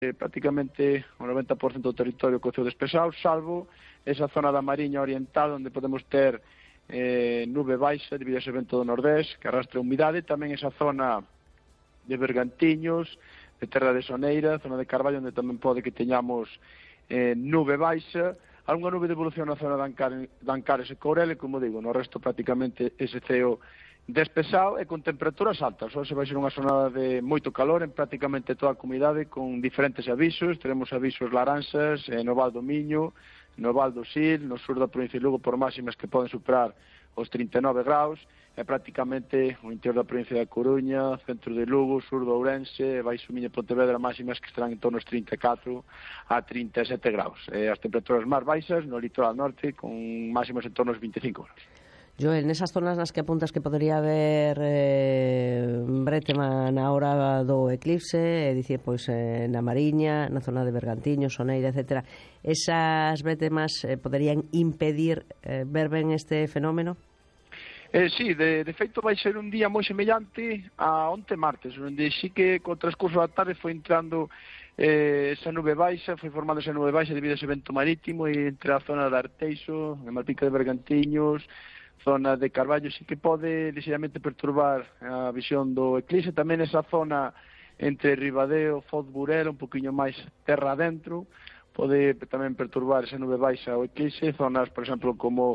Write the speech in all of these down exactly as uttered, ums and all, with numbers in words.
eh, prácticamente o noventa por cento do territorio coceu despexado, salvo esa zona da Mariña Oriental, onde podemos ter eh, nube baixa debido a ese vento do nordés que arrastra humidade, tamén esa zona de Bergantiños, de Terra de Soneira, zona de Carballo, onde tamén pode que teñamos eh, nube baixa, algunha nube de evolución na zona de Ancares, de Ancares e Courel, e, como digo, no resto prácticamente ese ceo despexado e con temperaturas altas. Hoxe vai ser unha xornada de moito calor en prácticamente toda a comunidade, con diferentes avisos. Teremos avisos laranxas eh, no Val do Miño, no Val do Sil, no sur da provincia de Lugo, por máximas que poden superar os trinta e nove graus, e prácticamente o interior da provincia da Coruña, centro de Lugo, sur do Ourense, Baixo Miño e Pontevedra, máximas que estarán en torno aos trinta e catro a trinta e sete graus. E as temperaturas máis baixas no litoral norte, con máximas en torno aos vinte e cinco graus. Joel, nesas zonas nas que apuntas que podería haber eh, brétema na hora do eclipse, é dicir, pois eh, na Mariña, na zona de Bergantiños, Soneira, etcétera, esas brétemas eh, poderían impedir eh, ver ben este fenómeno? Eh, sí, de, de feito vai ser un día moi semellante a onte martes, onde sí que co transcurso da tarde foi entrando eh, esa nube baixa, foi formando esa nube baixa debido a ese vento marítimo, e entre a zona de Arteixo, de Malpica de Bergantiños, zona de Carballo, sí que pode ligeramente perturbar a visión do eclipse. Tamén esa zona entre Ribadeo, Foz, Burela, un poquinho máis terra adentro, pode tamén perturbar esa nube baixa o eclipse. Zonas, por exemplo, como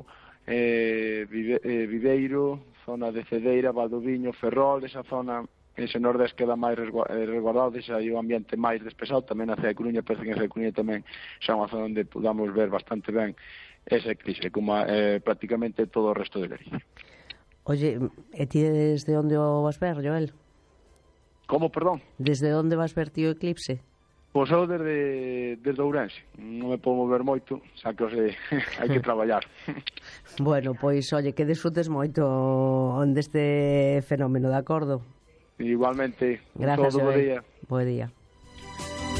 eh, Vive, eh, Viveiro, zona de Cedeira, Valdoviño, Ferrol, esa zona, ese nordés queda máis resguardado, esa aí o ambiente máis despexado. Tamén a Cidade de Coruña, parece que a Cidade de Coruña tamén xa unha zona onde podamos ver bastante ben ese eclipse, como eh, prácticamente todo o resto de Galicia. Oye, e ti desde onde o vas ver, Joel? Como, perdón? Desde onde vas ver ti o eclipse? Pois eu desde, desde Ourense, non me podo mover moito, xa que ose, hai que traballar. Bueno, pois, oye, que disfrutes moito deste fenómeno, de acordo? Igualmente, gracias, todo bo día. Bo día.